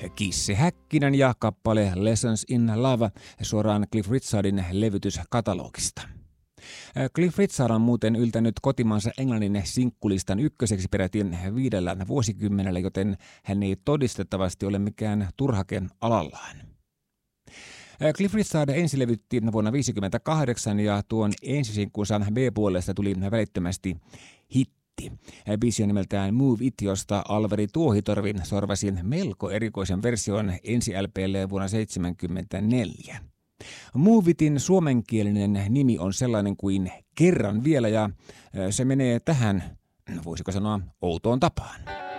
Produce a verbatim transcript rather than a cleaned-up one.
Kissi Häkkinen ja kappale Lessons in Love suoraan Cliff Richardin levytyskatalogista. Cliff Richard on muuten yltänyt kotimaansa Englannin sinkkulistan ykköseksi peräti viidellä vuosikymmenellä, joten hän ei todistettavasti ole mikään turhake alallaan. Cliff Richard ensilevytti vuonna tuhatyhdeksänsataaviisikymmentäkahdeksan ja tuon ensisinkkunsa B-puolesta tuli välittömästi hitti. Biisi on nimeltään Move It, josta Alveri Tuohitorvi sorvasi melko erikoisen version ensi L P:lle vuonna tuhatyhdeksänsataaseitsemänkymmentäneljä. Move Itin suomenkielinen nimi on sellainen kuin Kerran vielä ja se menee tähän, voisiko sanoa, outoon tapaan.